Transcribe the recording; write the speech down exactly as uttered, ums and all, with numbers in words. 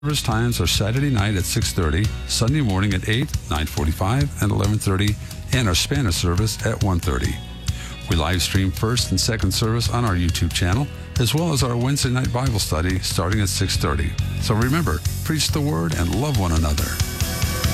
Service times are Saturday night at six thirty, Sunday morning at eight, nine forty-five, and eleven thirty, and our Spanish service at one thirty. We live stream first and second service on our YouTube channel, as well as our Wednesday night Bible study starting at six thirty. So remember, preach the word and love one another.